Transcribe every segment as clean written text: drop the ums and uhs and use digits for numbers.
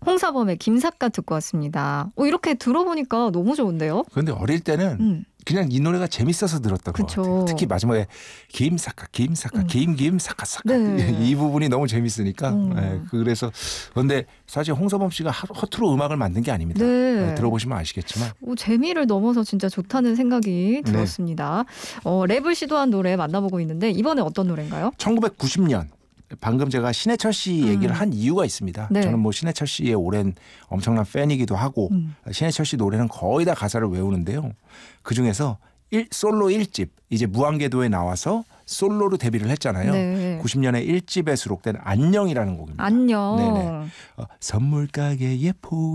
홍사범의 김삿갓 듣고 왔습니다. 이렇게 들어보니까 너무 좋은데요? 그런데 어릴 때는 그냥 이 노래가 재밌어서 들었던 것 같아요. 특히 마지막에 김삿갓 김삿갓 네. 이 부분이 너무 재밌으니까. 네, 그래서 그런데 사실 홍서범 씨가 허투루 음악을 만든 게 아닙니다. 네. 네, 들어보시면 아시겠지만 재미를 넘어서 진짜 좋다는 생각이 네. 들었습니다. 랩을 시도한 노래 만나보고 있는데 이번에 어떤 노래인가요? 1990년 방금 제가 신해철 씨 얘기를 한 이유가 있습니다. 네. 저는 뭐 신해철 씨의 오랜 엄청난 팬이기도 하고 신해철 씨 노래는 거의 다 가사를 외우는데요. 그중에서 솔로 1집 이제 무한궤도에 나와서 솔로로 데뷔를 했잖아요. 네. 90년에 1집에 수록된 안녕이라는 곡입니다. 안녕. 네네. 선물 가게의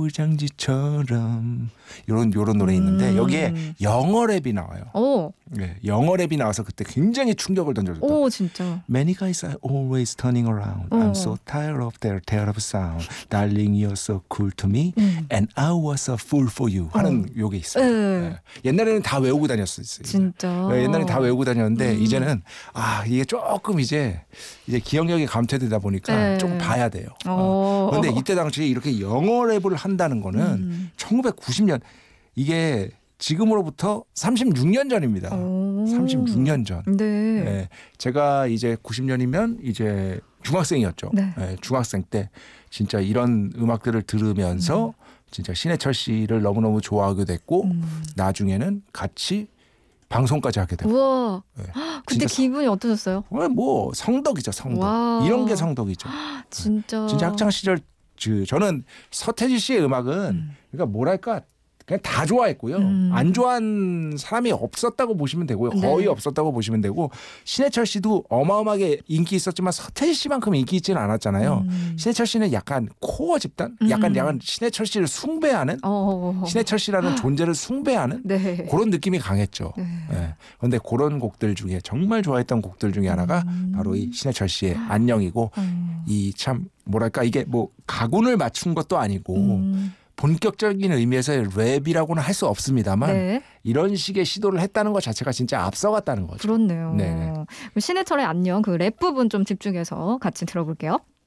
포장지처럼 이런 노래 있는데 여기에 영어 랩이 나와요. 네, 영어 랩이 나와서 그때 굉장히 충격을 던져줬다. 진짜. Many guys are always turning around. I'm so tired of their terrible sound. Darling, you're so cool to me. And I was a fool for you. 하는 요게 있어요. 네. 옛날에는 다 외우고 다녔어요. 진짜. 네, 옛날에는 다 외우고 다녔는데 이제는 이게 조금 이제 기억력이 감퇴되다 보니까 네. 좀 봐야 돼요. 그런데 이때 당시에 이렇게 영어 랩을 한다는 거는 1990년 이게 지금으로부터 36년 전입니다. 36년 전. 네. 네. 제가 이제 90년이면 이제 중학생이었죠. 네. 네, 중학생 때 진짜 이런 음악들을 들으면서 진짜 신해철 씨를 너무너무 좋아하게 됐고 나중에는 같이 방송까지 하게 됐고. 우와. 네. 그때 기분이 어떠셨어요? 뭐 성덕이죠, 성덕. 와. 이런 게 성덕이죠. 진짜. 진짜 학창 시절 저는 서태지 씨의 음악은 그러니까 뭐랄까 그냥 다 좋아했고요. 안 좋아하는 사람이 없었다고 보시면 되고요. 거의 없었다고 보시면 되고 신해철 씨도 어마어마하게 인기 있었지만 서태지 씨만큼 인기 있지는 않았잖아요. 신해철 씨는 약간 코어 집단? 약간 신해철 씨를 숭배하는 신해철 씨라는 존재를 숭배하는 네. 그런 느낌이 강했죠. 네. 네. 그런데 그런 곡들 중에 정말 좋아했던 곡들 중에 하나가 바로 이 신해철 씨의 안녕이고 이 참 뭐랄까 이게 뭐 가군을 맞춘 것도 아니고 본격적인 의미에서의 랩이라고는 할 수 없습니다만 네. 이런 식의 시도를 했다는 것 자체가 진짜 앞서갔다는 거죠. 그렇네요. 네네. 신해철의 안녕 그 랩 부분 좀 집중해서 같이 들어볼게요.